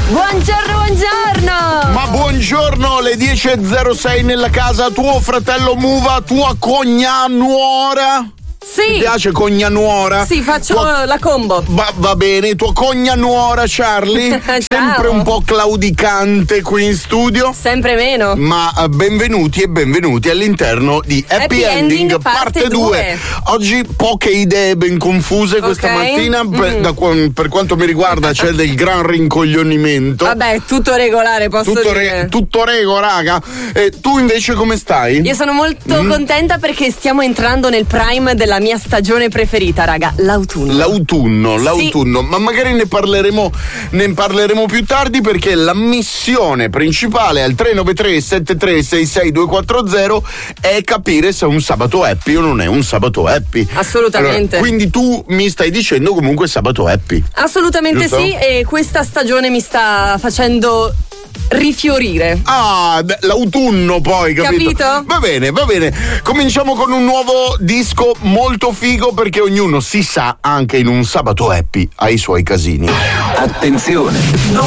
Buongiorno. Ma buongiorno, le 10.06 nella casa, tuo fratello Muva, tua cogna nuora. Sì. Ti piace cogna nuora? Sì, faccio la combo. Va bene, tua cogna nuora Charlie. Sempre un po' claudicante qui in studio. Sempre meno. Ma benvenuti e benvenuti all'interno di Happy Ending parte 2. Oggi poche idee ben confuse questa mattina. Per quanto mi riguarda c'è del gran rincoglionimento. Vabbè, tutto regolare, posso dire. Tutto rego, raga. E tu invece come stai? Io sono molto contenta perché stiamo entrando nel prime della mia stagione preferita, raga, l'autunno. L'autunno, ma magari ne parleremo più tardi, perché la missione principale al 393 7366 240 è capire se è un sabato happy o non è un sabato happy. Assolutamente. Allora, quindi tu mi stai dicendo comunque sabato happy. Assolutamente, giusto? Sì, e questa stagione mi sta facendo rifiorire. L'autunno poi, capito? Va bene. Cominciamo con un nuovo disco molto figo, perché ognuno, si sa, anche in un sabato happy ha i suoi casini. Attenzione, non